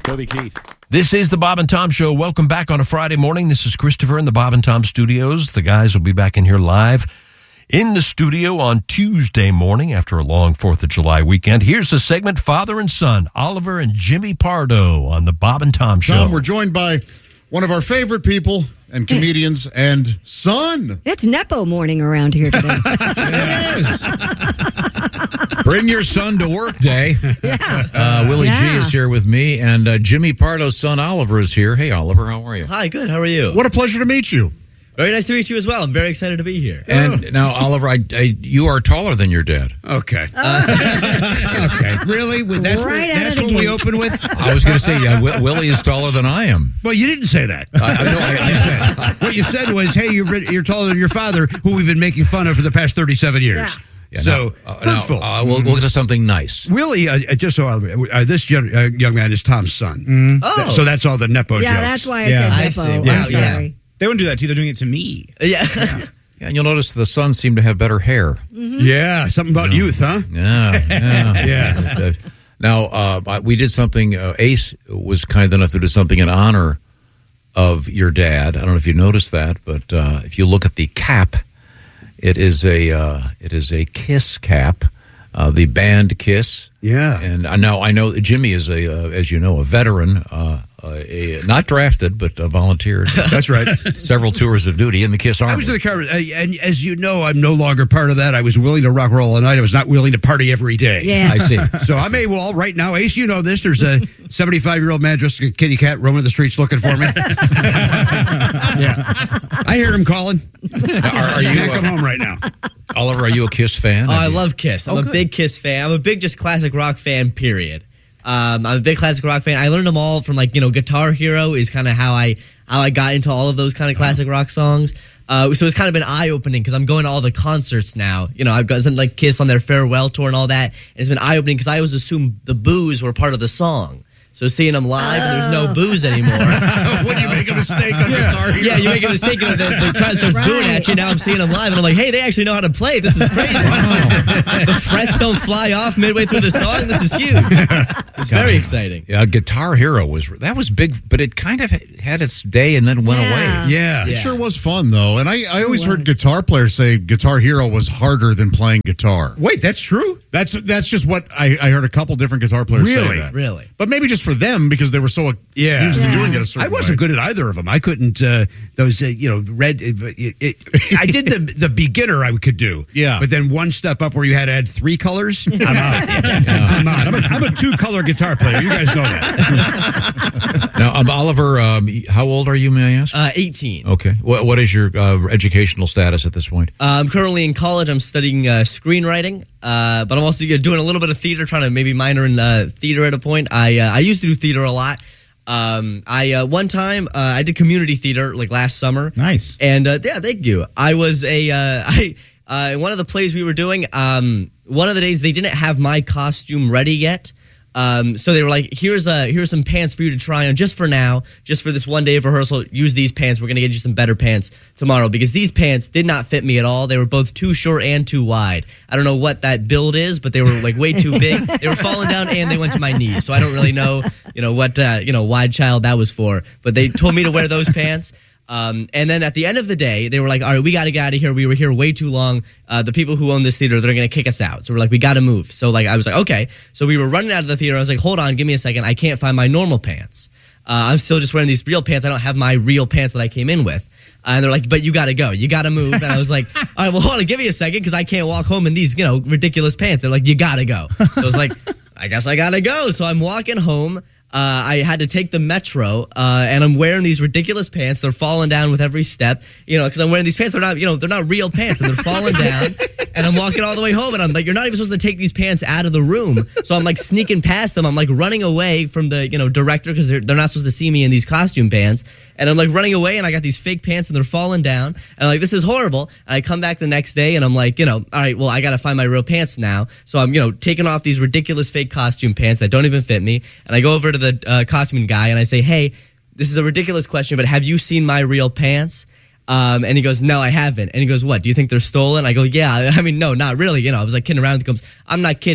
Toby Keith. This is the Bob and Tom Show. Welcome back on a Friday morning. This is Christopher in the Bob and Tom Studios. The guys will be back in here live in the studio on Tuesday morning after a long 4th of July weekend. Here's the segment, Father and Son, Oliver and Jimmy Pardo on the Bob and Tom Show. Tom, we're joined by one of our favorite people and comedians and son. It's Nepo morning around here today. It is. Bring your son to work day. Yeah. Willie G is here with me, and Jimmy Pardo's son Oliver is here. Hey, Oliver, how are you? Hi, good. How are you? What a pleasure to meet you. Very nice to meet you as well. I'm very excited to be here. And now, Oliver, you are taller than your dad. Okay. Okay. Really? That's Right out of that's the what we gate. open with? I was going to say, Willie is taller than I am. Well, you didn't say that. I said. What you said was, hey, you're taller than your father, who we've been making fun of for the past 37 years. Yeah, So, hurtful. we'll get to something nice. Willie, just so this young man is Tom's son. Oh. So that's all the Nepo Yeah, jokes. that's why I said I Nepo. see. I'm Wow, sorry. They wouldn't do that to you. They're doing it to me. Yeah. Yeah, and you'll notice the sons seem to have better hair. Yeah, something about youth, huh? Yeah. Yeah. Now, we did something, Ace was kind enough to do something in honor of your dad. I don't know if you noticed that, but if you look at the cap, it is a Kiss cap, the band Kiss. Yeah. And now I know Jimmy is as you know, a veteran, not drafted, but volunteered. That's right. Several tours of duty in the Kiss Army. I was in the car, and as you know, I'm no longer part of that. I was willing to rock roll all night. I was not willing to party every day. Yeah. I see. So I'm AWOL right now. Ace, you know this. There's a 75-year-old man dressed like a kitty cat roaming the streets looking for me. Yeah. I hear him calling. Are you Can't come home right now. Oliver? Are you a Kiss fan? Oh, I love Kiss. I'm a big Kiss fan. I'm a big just classic rock fan, period. I'm a big classic rock fan. I learned them all from Guitar Hero is kind of how I got into all of those kind of classic rock songs. So it's kind of been eye-opening because I'm going to all the concerts now. I've got like Kiss on their farewell tour and all that. And it's been eye-opening because I always assumed the boos were part of the song. So seeing them live and there's no booze anymore. When you make a mistake on Guitar Hero. Yeah, you make a mistake and the crowd starts booing at you. Now I'm seeing them live and I'm like, hey, they actually know how to play. This is crazy. The frets don't fly off midway through the song. This is huge. It's very exciting. Yeah, Guitar Hero was big, but it kind of had its day and then went away. Yeah. It sure was fun, though. And I always heard guitar players say Guitar Hero was harder than playing guitar. Wait, that's true? That's just what I heard a couple different guitar players say Really? that. Really? But maybe just for them because they were so used to doing it a certain I wasn't way. good at either of them. I couldn't, those, red. I did the beginner I could do. Yeah. But then one step up where you had to add 3 colors, I'm out. I'm out. I'm a 2-color guitar player. You guys know that. Now, Oliver, how old are you, may I ask? 18. Okay. What is your educational status at this point? I'm currently in college. I'm studying screenwriting, but I'm also doing a little bit of theater, trying to maybe minor in theater at a point. I used to do theater a lot. One time I did community theater like last summer. Nice. And yeah, thank you. I was one of the plays we were doing. One of the days they didn't have my costume ready yet. So they were like, here's some pants for you to try on just for now, just for this one day of rehearsal. Use these pants. We're going to get you some better pants tomorrow because these pants did not fit me at all. They were both too short and too wide. I don't know what that build is, but they were like way too big. They were falling down and they went to my knees. So I don't really know, what, wide child that was for, but they told me to wear those pants. And then at the end of the day, they were like, all right, we got to get out of here. We were here way too long. The people who own this theater, they're going to kick us out. So we're like, we got to move. So I was like, okay. So we were running out of the theater. I was like, hold on, give me a second. I can't find my normal pants. I'm still just wearing these real pants. I don't have my real pants that I came in with. And they're like, but you got to go. You got to move. And I was like, all right, well, hold on, give me a second because I can't walk home in these, ridiculous pants. They're like, you got to go. So I was like, I guess I got to go. So I'm walking home. I had to take the metro, and I'm wearing these ridiculous pants. They're falling down with every step, because I'm wearing these pants. They're not real pants, and they're falling down. And I'm walking all the way home, and I'm like, you're not even supposed to take these pants out of the room. So I'm like sneaking past them. I'm like running away from the director because they're not supposed to see me in these costume pants. And I'm like running away, and I got these fake pants, and they're falling down. And I'm like, this is horrible. And I come back the next day, and I'm like, all right, well, I got to find my real pants now. So I'm taking off these ridiculous fake costume pants that don't even fit me. And I go over to the costume guy, and I say, hey, this is a ridiculous question, but have you seen my real pants? And he goes, no, I haven't. And he goes, what, do you think they're stolen? I go, yeah. I mean, no, not really. I was like kidding around. He goes, I'm not kidding.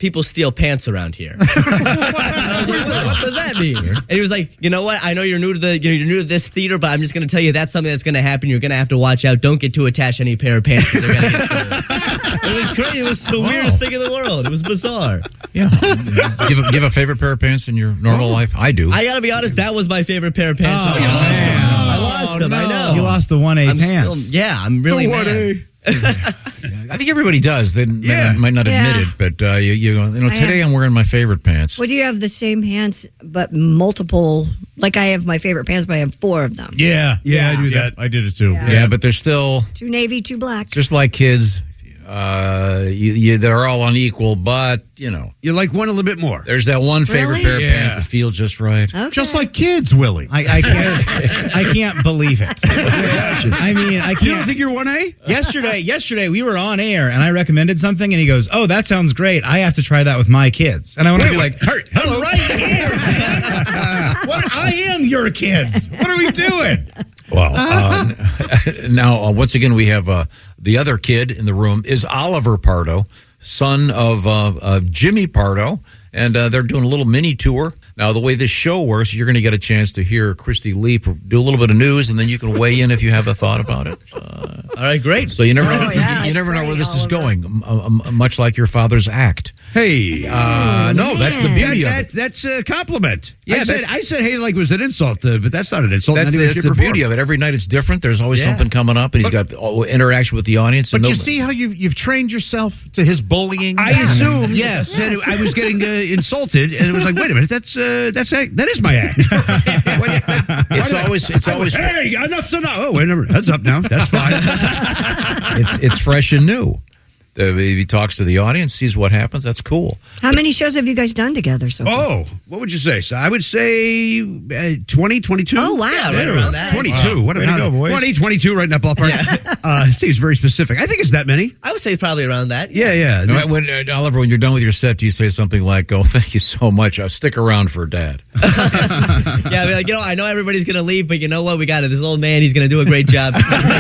people steal pants around here. I was like, what does that mean? And he was like, you know what? I know you're new to you're new to this theater, but I'm just going to tell you that's something that's going to happen. You're going to have to watch out. Don't get too attached to any pair of pants. They're going to get stolen. It was crazy. It was the weirdest thing in the world. It was bizarre. Yeah. Give a favorite pair of pants in your normal life? I do. I got to be honest. That was my favorite pair of pants. Oh, I lost them. I know. You lost the 1A pants. I'm really mad. I think everybody does. They might not admit it, but today I'm wearing my favorite pants. Well, do you have the same pants, but multiple? Like I have my favorite pants, but I have 4 of them. Yeah, I do that. I did it too. Yeah, but they're still 2 navy, 2 black. just like kids. They're all unequal, but You like one a little bit more. there's that one favorite Really? pair of pants that feel just right. Okay. Just like kids, Willie. I can't believe it. I mean, I You don't can't. think you're 1A? Yesterday we were on air and I recommended something and he goes, "Oh, that sounds great. I have to try that with my kids." And I want to be like, hello. right here. I am your kids. What are we doing? Well, now once again we have the other kid in the room is Oliver Pardo, son of Jimmy Pardo, and they're doing a little mini tour. Now, the way this show works, you're going to get a chance to hear Christy Leap do a little bit of news, and then you can weigh in if you have a thought about it. All right, great. So you never know. yeah, You it's never know where great, this is Oliver. going. Much like your father's act. Hey. No, that's the beauty of it. That's a compliment. Yeah, I said hey like it was an insult, but that's not an insult. That's the beauty of it. Every night it's different. There's always something coming up, and he's got interaction with the audience. But and you see how you've trained yourself to his bullying? I assume Yes. that I was getting insulted, and it was like, wait a minute, that is my act. it's always Hey, enough's enough. Oh, wait a minute, that's up now. That's fine. it's fresh and new. If he talks to the audience, sees what happens, that's cool. How many shows have you guys done together so far? Oh, what would you say? So I would say 20, 22. Oh, wow. Yeah, right around that. 22. Wow. What Way to about go, boys. 20, 22, right in that ballpark. Seems very specific. I think it's that many. I would say probably around that. Yeah. When Oliver, when you're done with your set, do you say something like, "Oh, thank you so much. I'll stick around for Dad"? Yeah, I mean, like, I know everybody's going to leave, but you know what? We got it. This old man, he's going to do a great job.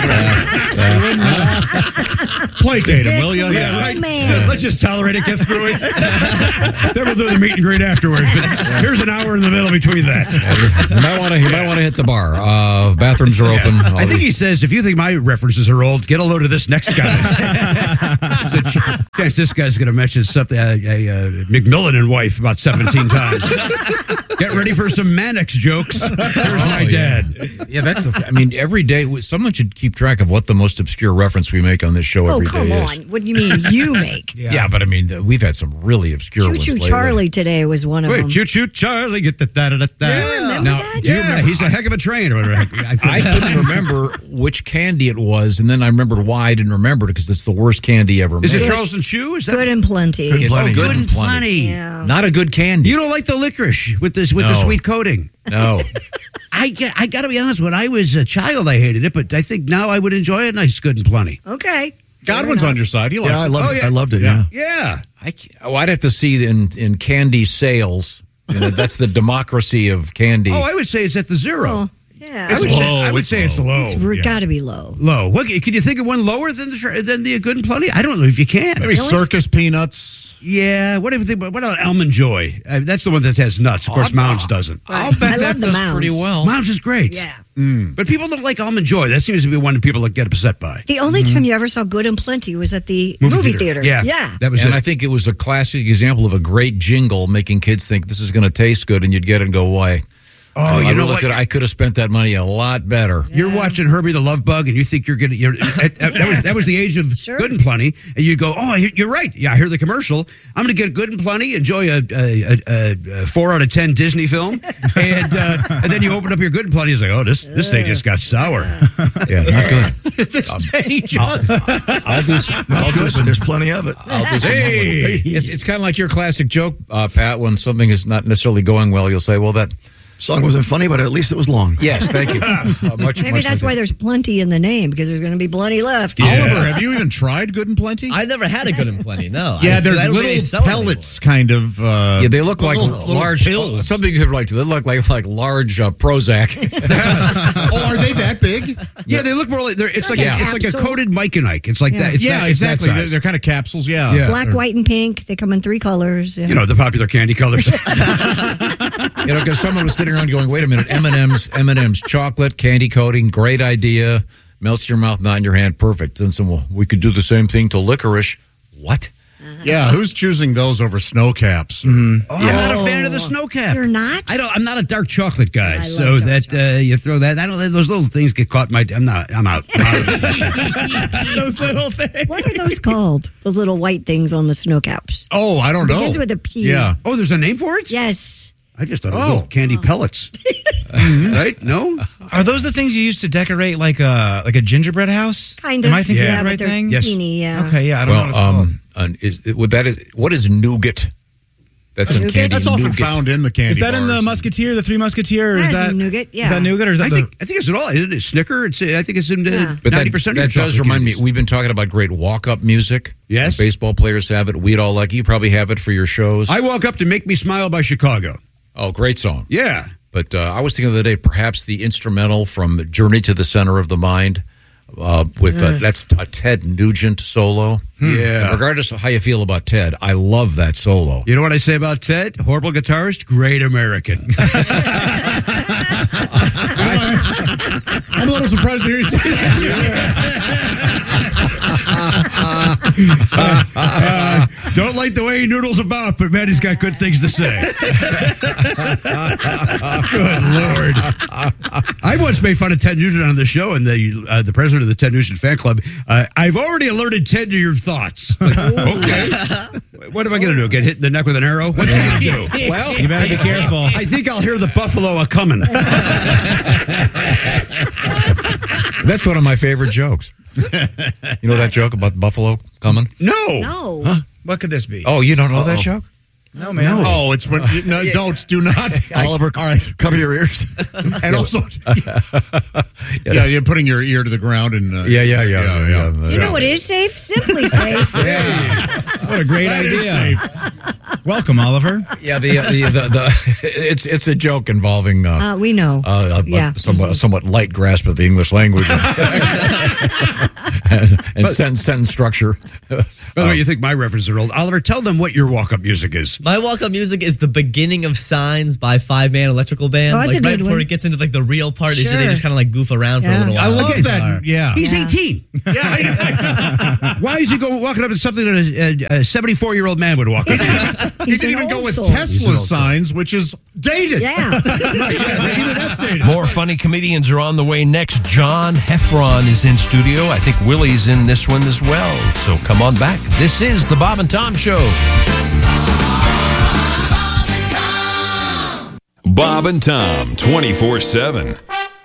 Placate him, will you? This Yeah. little Right. man. Let's just tolerate it, get through it. Then we'll do the meet and greet afterwards. But here's an hour in the middle between that. He might want to hit the bar. Bathrooms are open. I think he says, if you think my references are old, get a load of this next guy. There's a chance this guy's going to mention something, McMillan and wife about 17 times. Get ready for some Mannix jokes. There's my dad. Yeah, that's I mean, every day someone should keep track of what the most obscure reference we make on this show Oh, every day come is. on. What do you mean you make? Yeah, but I mean, we've had some really obscure Choo ones Choo lately. Charlie today was one of Wait, them. choo choo Charlie, get the da-da-da-da. Remember Now, that? do you Yeah, remember- he's a heck of a train. Or whatever. I couldn't remember which candy it was, and then I remembered why I didn't remember it because it's the worst candy ever made. Is it Charleston Chew? Is that Good and plenty. It's Good and plenty. Yeah. Not a good candy. You don't like the licorice with the No. sweet coating? No. I got to be honest. When I was a child, I hated it, but I think now I would enjoy it. Nice, good and plenty. Okay. Godwin's on your side. He likes it. loved it. I loved it. Yeah. Yeah. I'd have to see it in candy sales. That's the democracy of candy. Oh, I would say it's at the zero. Well, yeah. I would say it's low. It's got to be low. Low. What, can you think of one lower than the good and plenty? I don't know if you can. Maybe circus peanuts. Yeah. What about Almond Joy? That's the one that has nuts. Of course, Mounds doesn't. I'll bet I that love the does Mounds. pretty well. Mounds is great. Yeah. But people don't like Almond Joy. That seems to be one that people get upset by. The only time you ever saw Good and Plenty was at the movie theater. Yeah. Yeah. That was And it. I think it was a classic example of a great jingle making kids think this is going to taste good, and you'd get it and go, why? Oh, you know what? I could have spent that money a lot better. You're watching Herbie the Love Bug, and you think you're gonna. That was the age of Sure. Good and Plenty, and you go, "Oh, you're right. Yeah, I hear the commercial. I'm going to get Good and Plenty, enjoy a 4 out of 10 Disney film, and then you open up your Good and Plenty, it's like, oh, this thing just got sour. Yeah, not good. I'll do some. But there's plenty of it. I'll do some Hey. It's kind of like your classic joke, Pat. When something is not necessarily going well, you'll say, "Well, that Song wasn't funny, but at least it was long. Yes, thank you. Maybe that's why there's plenty in the name, because there's going to be plenty left. Oliver, have you even tried Good and Plenty? I've never had a Good and Plenty. No. Yeah, they're I don't little really sell it pellets, kind of. Yeah, they look like little large pills. Something you could like. They look like large Prozac. Oh, are they that big? Yeah, they look more like it's like Like a, a it's like a capsule. coated Mike and Ike. It's like that. It's Yeah, that, it's that exactly. size. They're kind of capsules. Yeah. Yeah. Black, white, and pink. They come in 3 colors. Yeah. You know, the popular candy colors. Because someone was sitting around going, "Wait a minute, M&M's, chocolate, candy coating, great idea. Melts in your mouth, not in your hand, perfect." Then someone, we could do the same thing to licorice. What? Yeah, who's choosing those over snow caps? I'm not a fan of the snow cap. You're not? I'm not a dark chocolate guy. I So love dark that you throw that. I don't. Those little things get caught in my. I'm out. Those little things. What are those called? Those little white things on the snow caps. Oh, I don't know. Begins with a P. Yeah. Oh, there's a name for it. Yes. I just thought it was little candy pellets. Right? No. Are those the things you use to decorate like a gingerbread house? Kind of. Am I thinking Yeah. of the right but they're thing? Yes. teeny, yeah. Okay, yeah, I don't know what it's called. What is nougat? That's in Nougat? candy. That's often nougat. found in the candy Is that in the bars. Musketeer, the Three Musketeer? Or is That's that nougat, yeah. Is that nougat or is that I think it's in all. Isn't it Snicker? I think it's in Yeah. But 90% of your that does chocolate remind me. candies. We've been talking about great walk-up music. Yes. Baseball players have it. We'd all like. You probably have it for your shows. I Walk Up to Make Me Smile by Chicago. Oh, great song. Yeah. But I was thinking the other day, perhaps the instrumental from "Journey to the Center of the Mind," with that's a Ted Nugent solo. Yeah. And regardless of how you feel about Ted, I love that solo. You know what I say about Ted? Horrible guitarist, great American. I'm a little surprised to hear you say that. Don't like the way he noodles about, but man, he's got good things to say. Good Lord. I once made fun of Ted Nugent on the show, and the president of the Ted Nugent fan club, I've already alerted Ted to your thoughts. Like, okay. What am I going to do? Get hit in the neck with an arrow? What's he going to do? Well, you better be careful. I think I'll hear the buffalo a coming. That's one of my favorite jokes. You know that joke about buffalo coming? No. No. What could this be? Oh, you don't know that joke? No, man. Oh, it's when do not. Oliver, all right. cover your ears. And also, yeah, you're putting your ear to the ground and Yeah. You know what is safe? Simply safe. What a great idea. Welcome, Oliver. Yeah, the it's a joke involving We know. a somewhat light grasp of the English language and sentence structure. By the way, you think my references are old. Oliver, tell them what your walk-up music is. My walk-up music is the beginning of Signs by Five Man Electrical Band. Oh, that's like a right good before one. it gets into like the real part, Sure. they just kind of like goof around for a little while. I love Okay. that. Yeah. He's Yeah. 18. Yeah. Why is he walking up to something that a 74-year-old man would walk up to? You He's can an even go old with soul. Tesla's signs, which is dated. Yeah. More funny comedians are on the way next. John Heffron is in studio. I think Willie's in this one as well. So come on back. This is the Bob and Tom Show. Bob and Tom 24/7.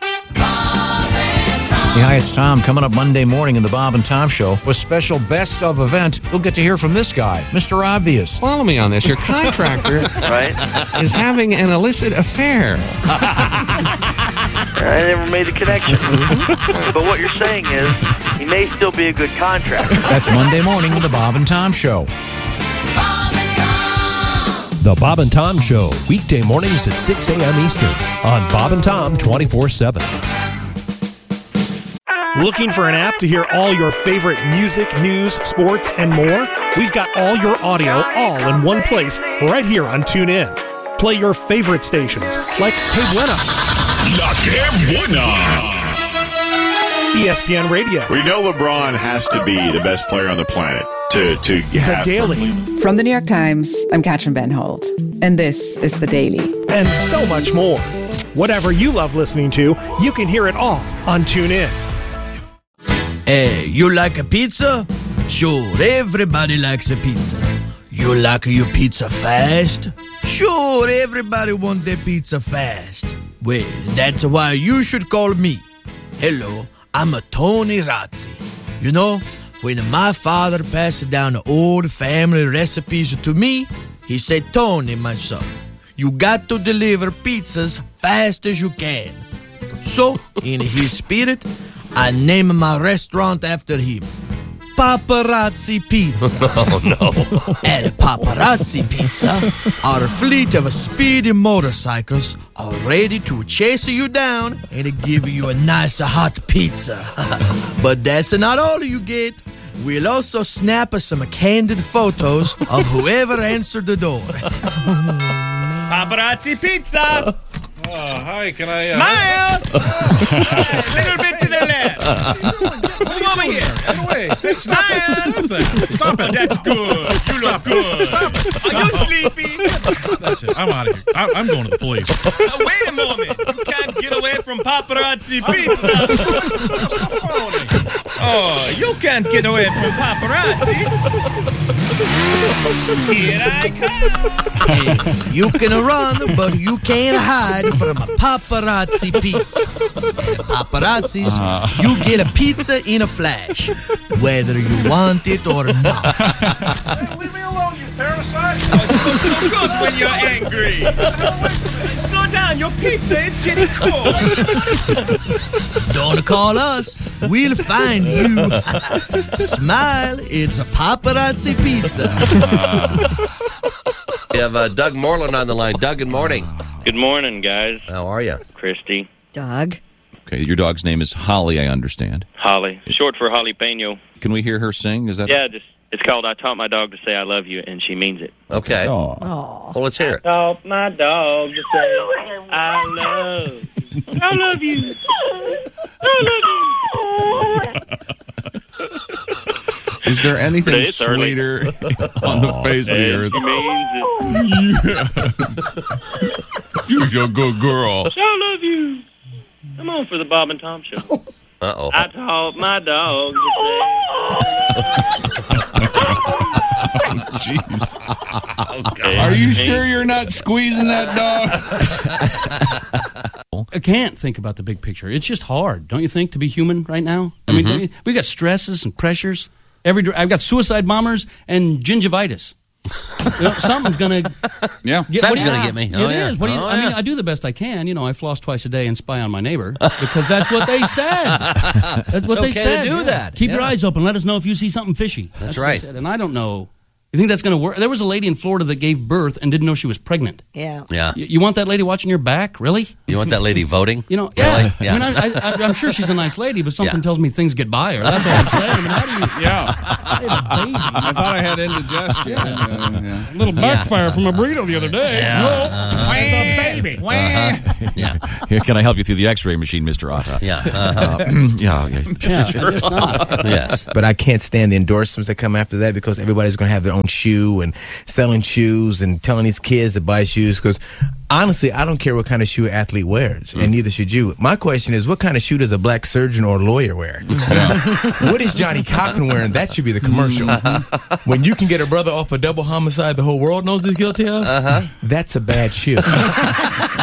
Hey, hi, it's Tom. Coming up Monday morning in the Bob and Tom Show with special best of event. We'll get to hear from this guy, Mr. Obvious. Follow me on this. Your contractor is having an illicit affair. I never made the connection. But what you're saying is he may still be a good contractor. That's Monday morning in the Bob and Tom Show. The Bob and Tom Show, weekday mornings at 6 a.m. Eastern on Bob and Tom 24/7. Looking for an app to hear all your favorite music, news, sports, and more? We've got all your audio all in one place right here on TuneIn. Play your favorite stations like Que Buena, La Que Buena. ESPN Radio, We know LeBron has to be the best player on the planet to The have Daily, From the New York Times, I'm Katrin Ben Holt, and this is The Daily. and so much more. Whatever you love listening to, you can hear it all on TuneIn. Hey, you like a pizza? Sure, everybody likes a pizza. You like your pizza fast? Sure, everybody wants their pizza fast. Well, that's why you should call me. Hello, I'm a Tony Razzi. You know, when my father passed down old family recipes to me, he said, Tony, my son, you got to deliver pizzas fast as you can. So, in his spirit, I named my restaurant after him. Paparazzi Pizza. Oh, no. And Paparazzi Pizza are a fleet of speedy motorcycles all ready to chase you down and give you a nice hot pizza. But that's not all you get. We'll also snap some candid photos of whoever answered the door. Paparazzi Pizza. Hi, can I... Smile! A little bit to the left. Move over here. Get away. Smile! Stop it. That's good. You look good. Stop it. Are you sleepy? That's it. I'm out of here. I'm going to the police. Wait a moment. You can't get away from Paparazzi Pizza. Stop following me. Oh, you can't get away from paparazzi. Here I come. You can run, but you can't hide from a Paparazzi Pizza. Paparazzis, you get a pizza in a flash, whether you want it or not. Hey, leave me alone, you parasite. So good when you're angry. Slow down, your pizza, it's getting cold. Don't call us. We'll find you. Smile, it's a Paparazzi Pizza. We have Doug Moreland on the line. Doug, good morning. Good morning, guys. How are you? Christy. Doug. Okay, your dog's name is Holly, I understand. Holly. Short for Jalapeno. Can we hear her sing? Is that? Yeah, it's called I Taught My Dog to Say I Love You, and she means it. Okay. Oh. Well, let's hear it. I taught my dog to say I love you. I love you. Is there anything It's sweeter on the face of the earth? She means You're a good girl. it. I love you. Come on for the Bob and Tom Show. Uh-oh. I taught my dog to say Jeez. Okay. Are you sure you're not squeezing that dog? I can't think about the big picture. It's just hard, don't you think, to be human right now? I mean, we got stresses and pressures. I've got suicide bombers and gingivitis. Something's gonna get me. It is. What do you, I mean, I do the best I can. I floss twice a day and spy on my neighbor because that's what they said. That's what they said. To do that. Keep your eyes open. Let us know if you see something fishy. That's what right. they said. And I don't know. You think that's going to work? There was a lady in Florida that gave birth and didn't know she was pregnant. Yeah. Yeah. You want that lady watching your back? Really? You want that lady voting? Yeah. Really? Yeah. I mean, I'm sure she's a nice lady, but something tells me things get by her. That's all I'm saying. I mean, how do you? Yeah. I have a baby. I thought I had indigestion. A little backfire from a burrito the other day. Yeah. It's a baby. Yeah. Here, can I help you through the X-ray machine, Mr. Atta? Yeah. Yeah. It's not. Yes. But I can't stand the endorsements that come after that because everybody's going to have their own shoe and selling shoes and telling these kids to buy shoes. Because honestly, I don't care what kind of shoe an athlete wears, and neither should you. My question is, what kind of shoe does a black surgeon or lawyer wear? What is Johnny Cochran wearing? That should be the commercial. When you can get a brother off a double homicide the whole world knows he's guilty of, that's a bad shoe.